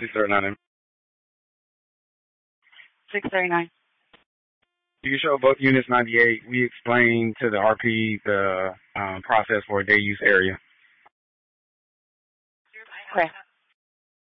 639. 639. You can show both units 98. We explained to the RP the process for a day use area. Okay.